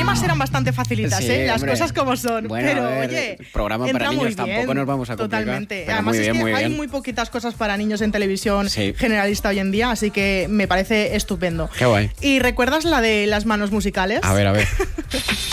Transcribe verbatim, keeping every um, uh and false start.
rimas eran bastante facilitas, Sí, ¿eh? Las hombre. cosas como son. Bueno, pero, a ver, oye, programa para entra muy niños, tampoco bien, nos vamos a complicar. Totalmente. Pero Además muy bien, es que muy hay bien. muy poquitas cosas para niños en televisión Sí. generalista hoy en día, así que me parece estupendo. Qué guay. ¿Y recuerdas la de las manos musicales? A ver, a ver.